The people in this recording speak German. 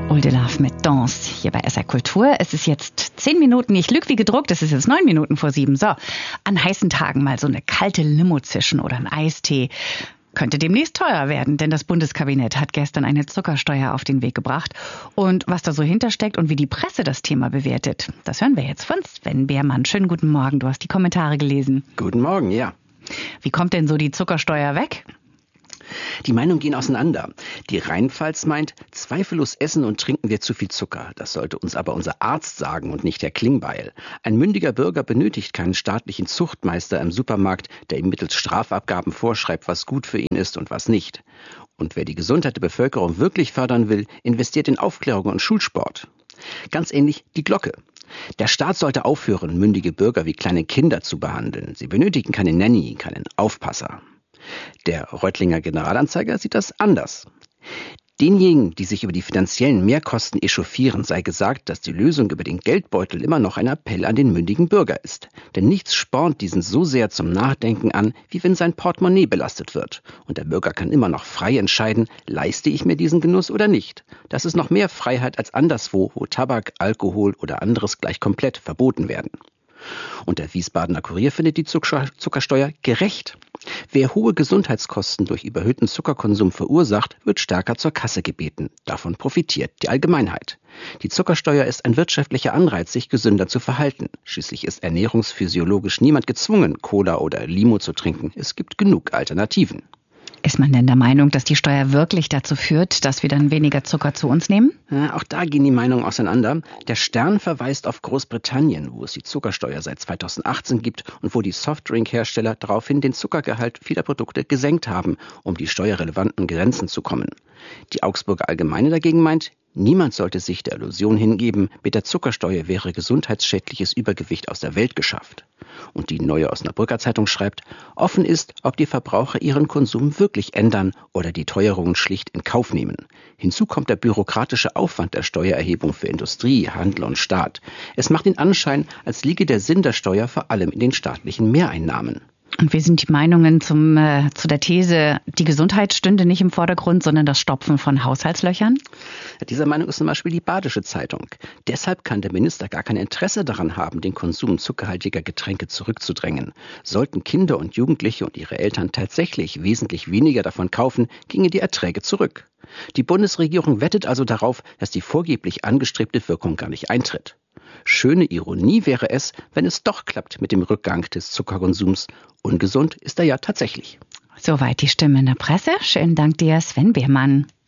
Olde Love mit Danse hier bei SR Kultur. Es ist jetzt 10 Minuten, ich lüge wie gedruckt, es ist jetzt 9 Minuten vor 7. So, an heißen Tagen mal so eine kalte Limo zischen oder ein Eistee. Könnte demnächst teuer werden, denn das Bundeskabinett hat gestern eine Zuckersteuer auf den Weg gebracht. Und was da so hintersteckt und wie die Presse das Thema bewertet, das hören wir jetzt von Sven Behrmann. Schönen guten Morgen, du hast die Kommentare gelesen. Guten Morgen, ja. Wie kommt denn so die Zuckersteuer weg? Die Meinungen gehen auseinander. Die Rheinpfalz meint, zweifellos essen und trinken wir zu viel Zucker. Das sollte uns aber unser Arzt sagen und nicht Herr Klingbeil. Ein mündiger Bürger benötigt keinen staatlichen Zuchtmeister im Supermarkt, der ihm mittels Strafabgaben vorschreibt, was gut für ihn ist und was nicht. Und wer die Gesundheit der Bevölkerung wirklich fördern will, investiert in Aufklärung und Schulsport. Ganz ähnlich die Glocke. Der Staat sollte aufhören, mündige Bürger wie kleine Kinder zu behandeln. Sie benötigen keine Nanny, keinen Aufpasser. Der Reutlinger Generalanzeiger sieht das anders. Denjenigen, die sich über die finanziellen Mehrkosten echauffieren, sei gesagt, dass die Lösung über den Geldbeutel immer noch ein Appell an den mündigen Bürger ist. Denn nichts spornt diesen so sehr zum Nachdenken an, wie wenn sein Portemonnaie belastet wird. Und der Bürger kann immer noch frei entscheiden, leiste ich mir diesen Genuss oder nicht. Das ist noch mehr Freiheit als anderswo, wo Tabak, Alkohol oder anderes gleich komplett verboten werden. Und der Wiesbadener Kurier findet die Zuckersteuer gerecht. Wer hohe Gesundheitskosten durch überhöhten Zuckerkonsum verursacht, wird stärker zur Kasse gebeten. Davon profitiert die Allgemeinheit. Die Zuckersteuer ist ein wirtschaftlicher Anreiz, sich gesünder zu verhalten. Schließlich ist ernährungsphysiologisch niemand gezwungen, Cola oder Limo zu trinken. Es gibt genug Alternativen. Ist man denn der Meinung, dass die Steuer wirklich dazu führt, dass wir dann weniger Zucker zu uns nehmen? Ja, auch da gehen die Meinungen auseinander. Der Stern verweist auf Großbritannien, wo es die Zuckersteuer seit 2018 gibt und wo die Softdrink-Hersteller daraufhin den Zuckergehalt vieler Produkte gesenkt haben, um die steuerrelevanten Grenzen zu kommen. Die Augsburger Allgemeine dagegen meint, niemand sollte sich der Illusion hingeben, mit der Zuckersteuer wäre gesundheitsschädliches Übergewicht aus der Welt geschafft. Und die Neue Osnabrücker Zeitung schreibt, offen ist, ob die Verbraucher ihren Konsum wirklich ändern oder die Teuerungen schlicht in Kauf nehmen. Hinzu kommt der bürokratische Aufwand der Steuererhebung für Industrie, Handel und Staat. Es macht den Anschein, als liege der Sinn der Steuer vor allem in den staatlichen Mehreinnahmen. Und wie sind die Meinungen zu der These, die Gesundheit stünde nicht im Vordergrund, sondern das Stopfen von Haushaltslöchern? Dieser Meinung ist zum Beispiel die Badische Zeitung. Deshalb kann der Minister gar kein Interesse daran haben, den Konsum zuckerhaltiger Getränke zurückzudrängen. Sollten Kinder und Jugendliche und ihre Eltern tatsächlich wesentlich weniger davon kaufen, gingen die Erträge zurück. Die Bundesregierung wettet also darauf, dass die vorgeblich angestrebte Wirkung gar nicht eintritt. Schöne Ironie wäre es, wenn es doch klappt mit dem Rückgang des Zuckerkonsums. Ungesund ist er ja tatsächlich. Soweit die Stimme in der Presse. Schönen Dank dir, Sven Behrmann.